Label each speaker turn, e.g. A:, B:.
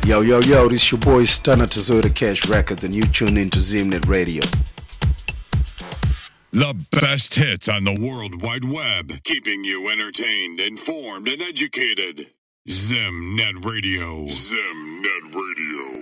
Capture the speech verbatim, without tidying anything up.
A: Yo, yo, yo, this your boy Stunner Tazota Cash Records, and you tune into Zimnet Radio.
B: The best hits on the World Wide Web, keeping you entertained, informed, and educated. Zimnet Radio. Zimnet Radio.